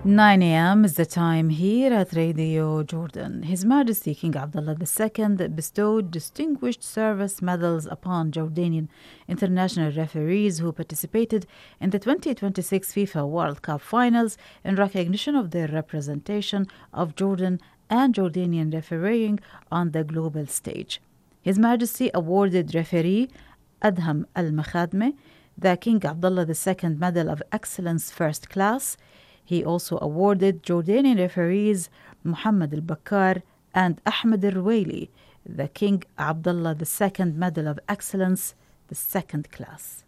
9 a.m. is the time here at Radio Jordan. His Majesty King Abdullah II bestowed Distinguished Service Medals upon Jordanian international referees who participated in the 2026 FIFA World Cup finals in recognition of their representation of Jordan and Jordanian refereeing on the global stage. His Majesty awarded referee Adham Al-Makhadme the King Abdullah II Medal of Excellence First Class. He also awarded Jordanian referees Muhammad al-Bakkar and Ahmed al-Ruwaili the King Abdullah II Medal of Excellence, the second class.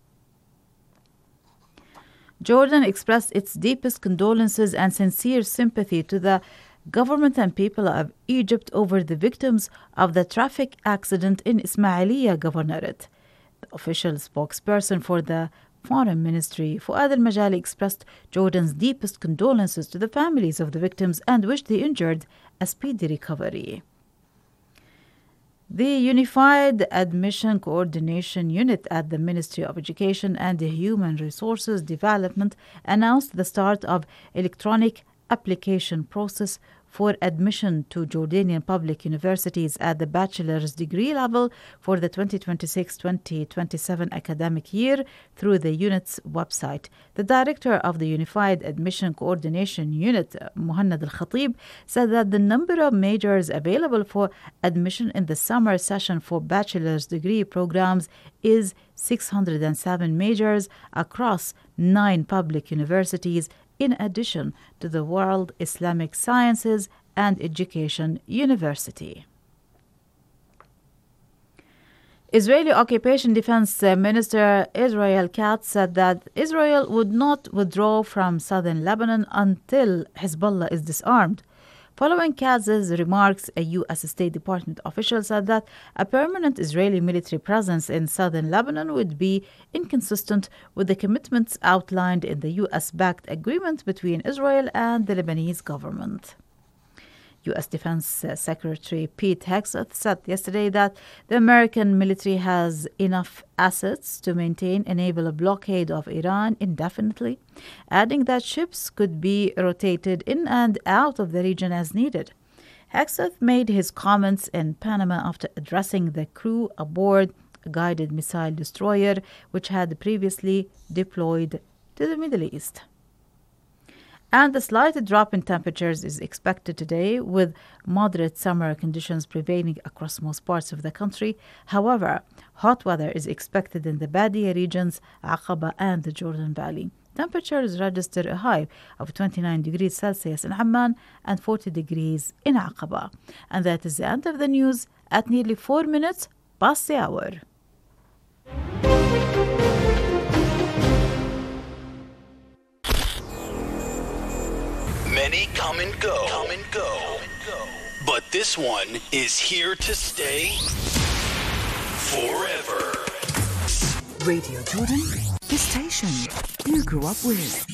Jordan expressed its deepest condolences and sincere sympathy to the government and people of Egypt over the victims of the traffic accident in Ismailia Governorate. The official spokesperson for the Foreign Ministry, Fouad al-Majali, expressed Jordan's deepest condolences to the families of the victims and wished the injured a speedy recovery. The Unified Admission Coordination Unit at the Ministry of Education and Human Resources Development announced the start of electronic application process for admission to Jordanian public universities at the bachelor's degree level for the 2026-2027 academic year through the unit's website. The director of the Unified Admission Coordination Unit, Muhannad Al-Khatib, said that the number of majors available for admission in the summer session for bachelor's degree programs is 607 majors across 9 public universities, in addition to the World Islamic Sciences and Education University. Israeli Occupation Defense Minister Israel Katz said that Israel would not withdraw from southern Lebanon until Hezbollah is disarmed. Following Katz's remarks, a U.S. State Department official said that a permanent Israeli military presence in southern Lebanon would be inconsistent with the commitments outlined in the U.S.-backed agreement between Israel and the Lebanese government. U.S. Defense Secretary Pete Hegseth said yesterday that the American military has enough assets to maintain a naval blockade of Iran indefinitely, adding that ships could be rotated in and out of the region as needed. Hegseth made his comments in Panama after addressing the crew aboard a guided missile destroyer which had previously deployed to the Middle East. And a slight drop in temperatures is expected today, with moderate summer conditions prevailing across most parts of the country. However, hot weather is expected in the Badia regions, Aqaba, and the Jordan Valley. Temperatures register a high of 29 degrees Celsius in Amman and 40 degrees in Aqaba. And that is the end of the news at nearly 4 minutes past the hour. Many come and go, but this one is here to stay forever. Radio Jordan, the station you grew up with.